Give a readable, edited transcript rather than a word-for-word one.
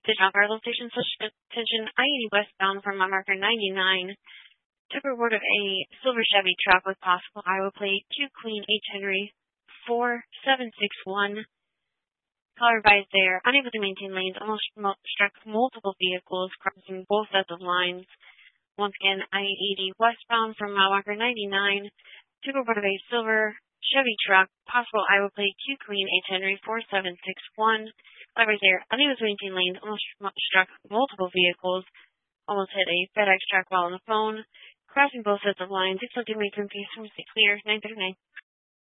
Digital Fire Station, switch attention I-80 westbound from mile marker 99. Took report of a silver Chevy truck with possible Iowa plate 2 Queen H. Henry 4761. Caller advised there, unable to maintain lanes, almost struck multiple vehicles crossing both sets of lines. Once again, I-80 westbound from mile marker 99. Took report of a silver Chevy truck, possible Iowa plate 2 Queen H. Henry 4761. Caller advised there, unable to maintain lanes, almost struck multiple vehicles. Almost hit a FedEx truck while on the phone. Crossing both sets of lines. It's something we can be clear. 939.